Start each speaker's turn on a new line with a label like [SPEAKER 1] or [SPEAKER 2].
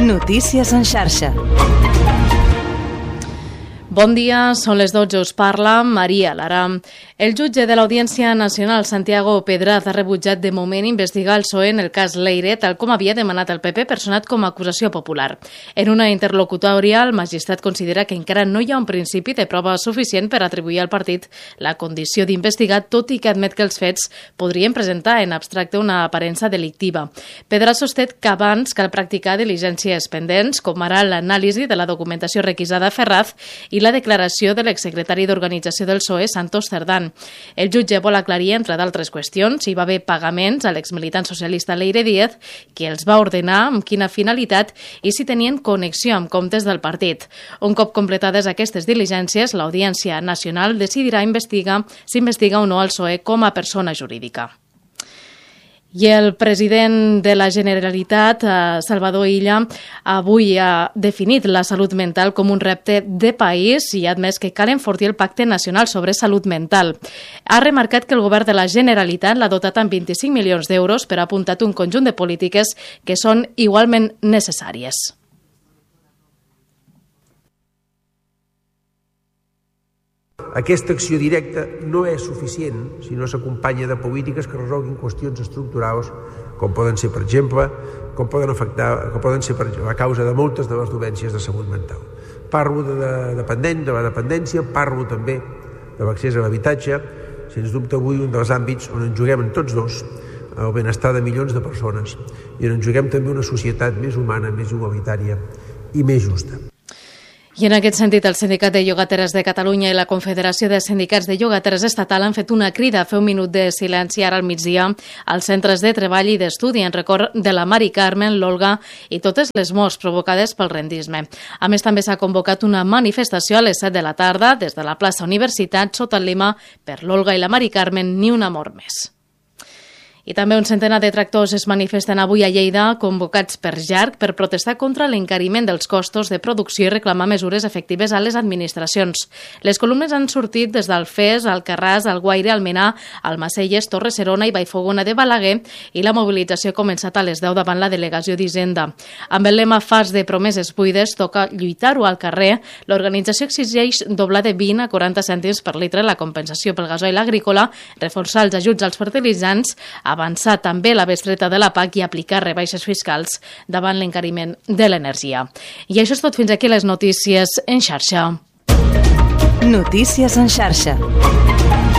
[SPEAKER 1] Notícies en xarxa.
[SPEAKER 2] Bon dia, són les 12, us parla Maria Lara. El jutge de l'Audiència Nacional, Santiago Pedraz, ha rebutjat de moment investigar el PSOE en el cas Leire, tal com havia demanat el PP, personat com a acusació popular. En una interlocutòria, el magistrat considera que encara no hi ha un principi de prova suficient per atribuir al partit la condició d'investigar, tot i que admet que els fets podrien presentar en abstracte una aparença delictiva. Pedraz sosté que abans cal practicar diligències pendents, com ara l'anàlisi de la documentació requisada a Ferraz i la declaració de l'exsecretari d'Organització del PSOE, Santos Cerdán. El jutge vol aclarir, entre d'altres qüestions, si hi va haver pagaments a l'exmilitant socialista Leire Díez, qui els va ordenar, amb quina finalitat i si tenien connexió amb comptes del partit. Un cop completades aquestes diligències, l'Audiència Nacional decidirà si investiga o no el PSOE com a persona jurídica. I el president de la Generalitat, Salvador Illa, avui ha definit la salut mental com un repte de país i ha admès que cal enfortir el Pacte Nacional sobre Salut Mental. Ha remarcat que el govern de la Generalitat l'ha dotat amb 25 milions d'euros per apuntar un conjunt de polítiques que són igualment necessàries.
[SPEAKER 3] Aquesta acció directa no és suficient si no s'acompanya de polítiques que resolguin qüestions estructurals, com poden ser, per exemple, com poden ser a causa de moltes de les dolències de salut mental. Parlo de la dependència, parlo també de l'accés a l'habitatge, sens dubte avui un dels àmbits on ens juguem tots dos el benestar de milions de persones i on ens juguem també una societat més humana, més igualitària i més justa.
[SPEAKER 2] I en aquest sentit, el Sindicat de Llogateres de Catalunya i la Confederació de Sindicats de Llogateres Estatal han fet una crida a fer un minut de silenci ara al migdia als centres de treball i d'estudi en record de la Mari Carmen, l'Olga i totes les morts provocades pel rendisme. A més, també s'ha convocat una manifestació a les 7 de la tarda des de la plaça Universitat sota el lema per l'Olga i la Mari Carmen, ni una mort més. I també un centenar de tractors es manifesten avui a Lleida, convocats per JARC, per protestar contra l'encariment dels costos de producció i reclamar mesures efectives a les administracions. Les columnes han sortit des d'Alfés, Alcarràs, Alguaire, Almenar, Almacelles, Torre-serona i Vallfogona de Balaguer i la mobilització ha començat a les 10 davant la delegació d'Hisenda. Amb el lema Fars de promeses buides, toca lluitar-ho al carrer. L'organització exigeix doblar de 20 a 40 cèntims per litre la compensació pel gasoil agrícola, reforçar els ajuts als fertilitzants, avançar també la bestreta de la PAC i aplicar rebaixes fiscals davant l'encariment de l'energia. I això és tot, fins aquí les notícies en xarxa.
[SPEAKER 1] Notícies en xarxa.